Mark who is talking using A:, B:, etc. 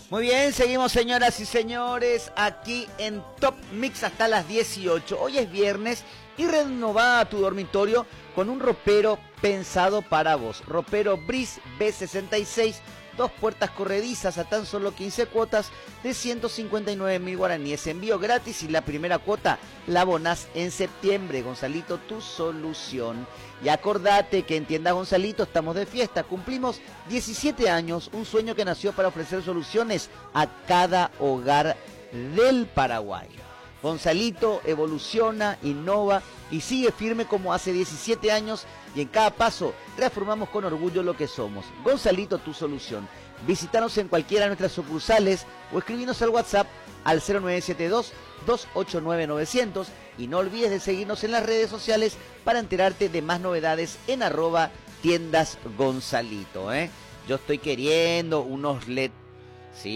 A: Muy bien, seguimos señoras y señores aquí en Top Mix hasta las 18. Hoy es viernes y renovada tu dormitorio con un ropero pensado para vos. Ropero Breeze B66, 2 puertas corredizas a tan solo 15 cuotas de 159.000 guaraníes. Envío gratis y la primera cuota la abonás en septiembre. Gonzalito, tu solución. Y acordate que en Tienda Gonzalito estamos de fiesta. Cumplimos 17 años, un sueño que nació para ofrecer soluciones a cada hogar del Paraguay. Gonzalito evoluciona, innova y sigue firme como hace 17 años y en cada paso reafirmamos con orgullo lo que somos. Gonzalito, tu solución. Visítanos en cualquiera de nuestras sucursales o escribinos al WhatsApp al 0972-289-900 y no olvides de seguirnos en las redes sociales para enterarte de más novedades en @tiendasgonzalito. Yo estoy queriendo unos LED